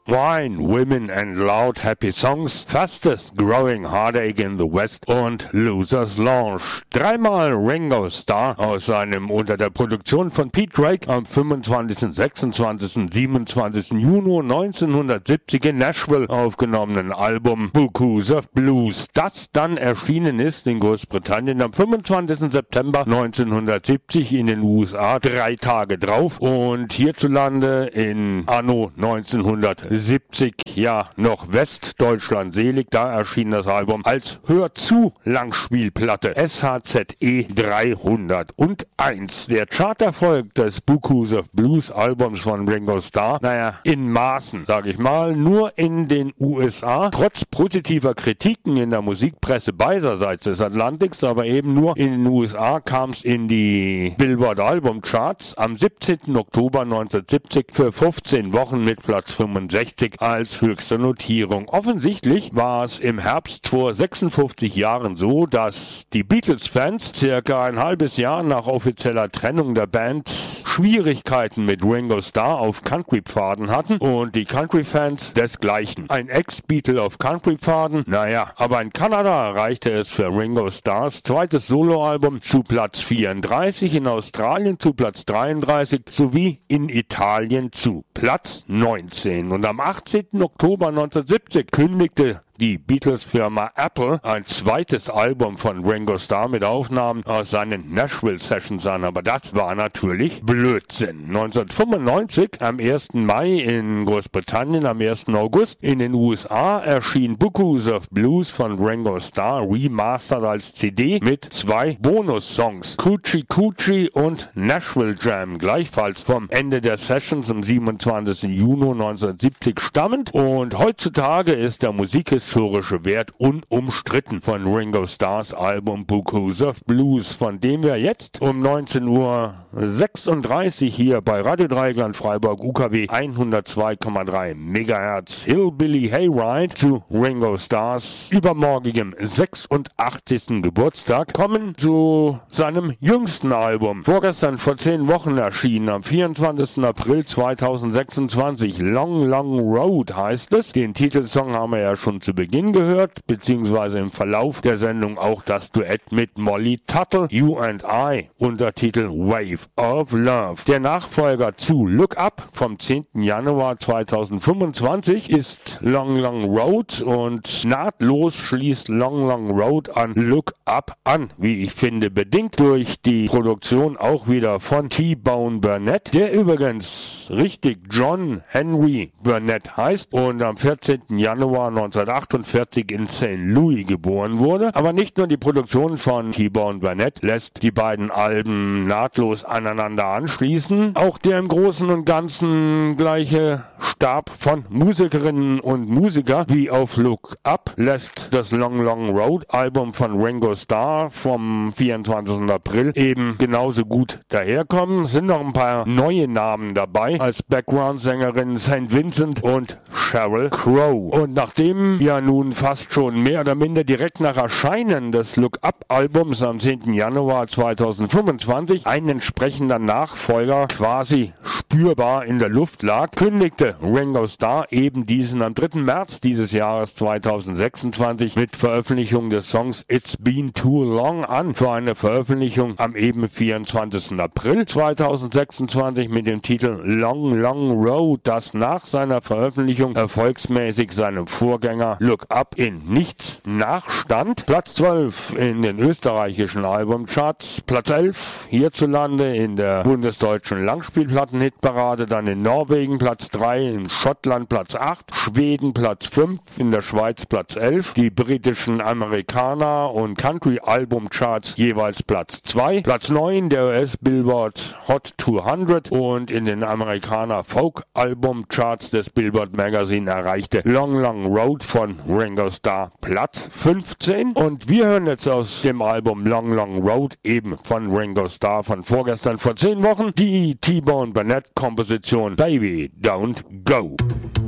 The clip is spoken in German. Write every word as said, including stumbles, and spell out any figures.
Wine, Women and Loud Happy Songs, Fastest Growing Heartache in the West und Losers Lounge. Dreimal Ringo Starr aus seinem unter der Produktion von Pete Drake am fünfundzwanzigsten, sechsundzwanzigsten, siebenundzwanzigsten Juni neunzehnhundertsiebzig in Nashville aufgenommenen Album Bucus of Blues, das dann erschienen ist in Großbritannien am fünfundzwanzigsten September neunzehnhundertsiebzig, in den U S A drei Tage drauf und hierzulande in Anno neunzehnhundertsiebzig, ja noch Westdeutschland selig, da erschien das Album als Hör-zu-Langspielplatte S H Z E dreihunderteins. Der Charterfolg des Bucus of Blues Albums von Ringo Starr, naja, in Maßen, sag ich mal, nur in den U S A, trotz positiver Kritiken in der Musikpresse beiderseits des Atlantiks, aber eben nur in den U S A kam es in die Billboard Album Charts am siebzehnten Oktober neunzehnhundertsiebzig für fünfzehn Wochen mit Platz fünfundsechzig als höchste Notierung. Offensichtlich war es im Herbst vor sechsundfünfzig Jahren so, dass die Beatles-Fans circa ein halbes Jahr nach offizieller Trennung der Band Schwierigkeiten mit Ringo Starr auf Country-Pfaden hatten und die Country-Fans desgleichen. Ein Ex-Beatle auf Country-Pfaden, naja, aber in Kanada reichte es für Ringo Starrs zweites Soloalbum zu Platz vierunddreißig, in Australien zu Platz dreiunddreißig sowie in Italien zu Platz neunzehn. Und am achtzehnten Oktober neunzehnhundertsiebzig kündigte die Beatles-Firma Apple ein zweites Album von Ringo Starr mit Aufnahmen aus seinen Nashville-Sessions an, aber das war natürlich Blödsinn. neunzehnhundertfünfundneunzig, am ersten Mai in Großbritannien, am ersten August in den U S A erschien Bucus of Blues von Ringo Starr remastered als C D mit zwei Bonus-Songs, Coochie Coochie und Nashville Jam, gleichfalls vom Ende der Sessions am siebenundzwanzigsten Juni neunzehnhundertsiebzig stammend, und heutzutage ist der Musikhistorische Wert unumstritten von Ringo Starrs Album Bucus of Blues, von dem wir jetzt um neunzehn Uhr sechsunddreißig hier bei Radio Dreieckland Freiburg U K W hundertzwei Komma drei Megahertz Hillbilly Hayride zu Ringo Starrs übermorgigem sechsundachtzigsten Geburtstag kommen, zu seinem jüngsten Album. Vorgestern vor zehn Wochen erschienen, am vierundzwanzigsten April zweitausendsechsundzwanzig. Long Long Road heißt es. Den Titelsong haben wir ja schon zu Beginn gehört, beziehungsweise im Verlauf der Sendung auch das Duett mit Molly Tuttle, You and I, Untertitel Wave of Love. Der Nachfolger zu Look Up vom zehnten Januar zweitausendfünfundzwanzig ist Long Long Road und nahtlos schließt Long Long Road an Look Up an, wie ich finde, bedingt durch die Produktion auch wieder von T-Bone Burnett, der übrigens richtig John Henry Burnett heißt und am vierzehnten Januar neunzehnhundertachtundvierzig in Saint Louis geboren wurde. Aber nicht nur die Produktion von T-Bone Burnett lässt die beiden Alben nahtlos aneinander anschließen, auch der im Großen und Ganzen gleiche Stab von Musikerinnen und Musiker wie auf Look Up lässt das Long Long Road Album von Ringo Starr vom vierundzwanzigsten April eben genauso gut daherkommen. Es sind noch ein paar neue Namen dabei, als Background-Sängerin Saint Vincent und Sheryl Crow. Und nachdem ja nun fast schon mehr oder minder direkt nach Erscheinen des Look Up Albums am zehnten Januar zweitausendfünfundzwanzig ein entsprechender Nachfolger quasi spürbar in der Luft lag, kündigte Ringo Starr eben diesen am dritten März dieses Jahres zweitausendsechsundzwanzig mit Veröffentlichung des Songs It's Been Too Long an, für eine Veröffentlichung am eben vierundzwanzigsten April zweitausendsechsundzwanzig mit dem Titel Long Long Road, das nach seiner Veröffentlichung erfolgsmäßig seinem Vorgänger Look Up in nichts nachstand. Platz zwölf in den österreichischen Albumcharts, Platz elf hierzulande in der bundesdeutschen Langspielplatten-Hitparade, dann in Norwegen Platz drei, in Schottland Platz acht, Schweden Platz fünf, in der Schweiz Platz elf, die britischen Amerikaner- und Country-Albumcharts jeweils Platz zwei, Platz neun der U S-Billboard Hot zweihundert und in den Amerikaner Folk-Albumcharts des Billboard Magazine erreichte Long Long Road von Ringo Starr Platz fünfzehn. Und wir hören jetzt aus dem Album Long Long Road eben von Ringo Starr von vorgestern vor zehn Wochen die T-Bone Burnett Komposition Baby Don't Go.